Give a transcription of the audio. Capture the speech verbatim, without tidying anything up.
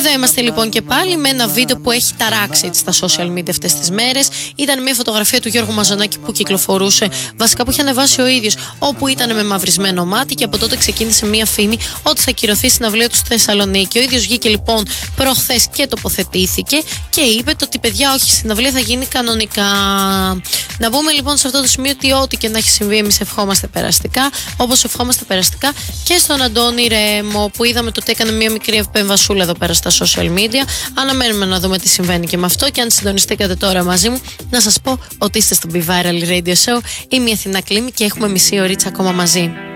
Εδώ είμαστε λοιπόν και πάλι με ένα βίντεο που έχει ταράξει έτσι, στα social media αυτές τις μέρες. Ήταν μια φωτογραφία του Γιώργου Μαζονάκη που κυκλοφορούσε, βασικά που είχε ανεβάσει ο ίδιος, όπου ήταν με μαυρισμένο μάτι, και από τότε ξεκίνησε μια φήμη ότι θα κυρωθεί συναυλία του στη Θεσσαλονίκη. Ο ίδιος βγήκε λοιπόν προχθές και τοποθετήθηκε και είπε ότι παιδιά, όχι, η συναυλία θα γίνει κανονικά. Να πούμε λοιπόν σε αυτό το σημείο ότι ό,τι και να έχει συμβεί, εμείς ευχόμαστε περαστικά, όπως ευχόμαστε περαστικά και στον Αντώνη Ρέμο, που είδαμε ότι έκανε μια μικρή επεμβασούλα εδώ πέρα στα social media. Αναμένουμε να δούμε τι συμβαίνει και με αυτό. Και αν συντονιστήκατε τώρα μαζί μου, να σας πω ότι είστε στο Be Viral Radio Show. Είμαι η Αθηνά Κλίμη και έχουμε μισή ωρίτσα ακόμα μαζί.